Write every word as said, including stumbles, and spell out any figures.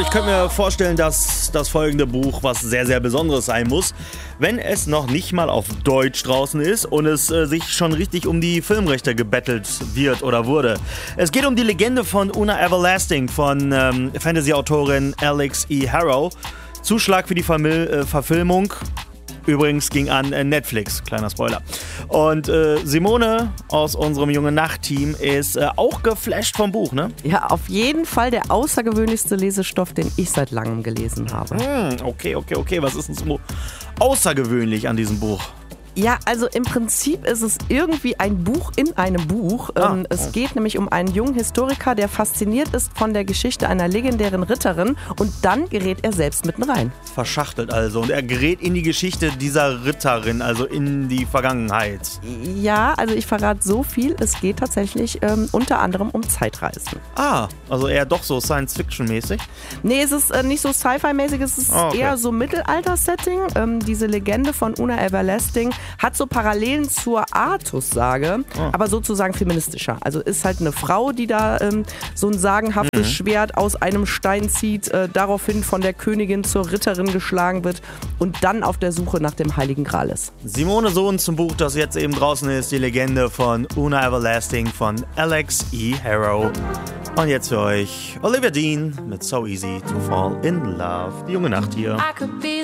Ich könnte mir vorstellen, dass das folgende Buch was sehr, sehr Besonderes sein muss, wenn es noch nicht mal auf Deutsch draußen ist und es äh, sich schon richtig um die Filmrechte gebettelt wird oder wurde. Es geht um die Legende von Una Everlasting von ähm, Fantasy-Autorin Alex E. Harrow. Zuschlag für die Vermil- äh, Verfilmung. Übrigens ging an Netflix, kleiner Spoiler. Und äh, Simone aus unserem Junge Nacht-Team ist äh, auch geflasht vom Buch, ne? Ja, auf jeden Fall der außergewöhnlichste Lesestoff, den ich seit langem gelesen habe. Hm, okay, okay, okay. Was ist denn so außergewöhnlich an diesem Buch? Ja, also im Prinzip ist es irgendwie ein Buch in einem Buch. Ah. Ähm, es geht nämlich um einen jungen Historiker, der fasziniert ist von der Geschichte einer legendären Ritterin und dann gerät er selbst mitten rein. Verschachtelt also. Und er gerät in die Geschichte dieser Ritterin, also in die Vergangenheit. Ja, also ich verrate so viel, es geht tatsächlich ähm, unter anderem um Zeitreisen. Ah, also eher doch so Science-Fiction-mäßig. Nee, es ist äh, nicht so Sci-Fi-mäßig, es ist Ah, okay. eher so Mittelalter-Setting. Ähm, diese Legende von Una Everlasting hat so Parallelen zur Artus-Sage, Oh. aber sozusagen feministischer. Also ist halt eine Frau, die da ähm, so ein sagenhaftes Mhm. Schwert aus einem Stein zieht, äh, daraufhin von der Königin zur Ritterin geschlagen wird und dann auf der Suche nach dem Heiligen Gral ist. Simone Sohn zum Buch, das jetzt eben draußen ist, die Legende von Una Everlasting von Alex E. Harrow. Und jetzt für euch Olivia Dean mit So Easy to Fall in Love. Die Junge Nacht hier. I could be